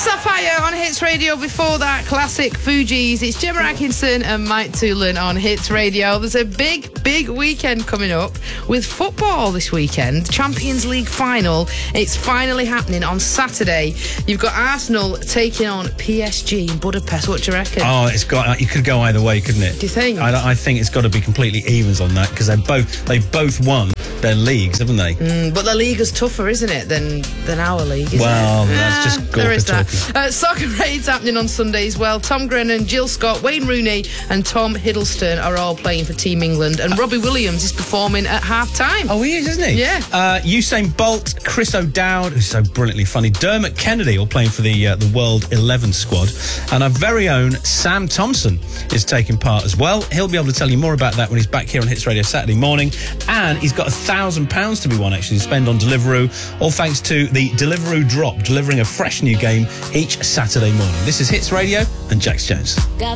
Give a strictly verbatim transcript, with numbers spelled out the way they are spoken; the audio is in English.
Sapphire on Hits Radio. Before that, classic Fugees. It's Gemma Atkinson and Mike Toolan on Hits Radio. There's a big, big weekend coming up with football this weekend. Champions League final. It's finally happening on Saturday. You've got Arsenal taking on P S G in Budapest. What do you reckon? Oh, it's got. You could go either way, couldn't it? Do you think? I, I think it's got to be completely evens on that because they both they've both won their leagues, haven't they? Mm, but the league is tougher, isn't it, than than our league? Isn't well, it? that's ah, just there is that. talking. Uh, soccer raids happening on Sunday as well. Tom Grennan, Jill Scott, Wayne Rooney, and Tom Hiddleston are all playing for Team England, and Robbie Williams is performing at half time. Oh, he is, isn't he? Yeah. Uh, Usain Bolt, Chris O'Dowd, who's so brilliantly funny, Dermot Kennedy, all playing for the uh, the World eleven squad, and our very own Sam Thompson is taking part as well. He'll be able to tell you more about that when he's back here on Hits Radio Saturday morning, and he's got a thousand pounds to be won actually to spend on Deliveroo, all thanks to the Deliveroo Drop, delivering a fresh new game each Saturday morning. This is Hits Radio and Jax Jones.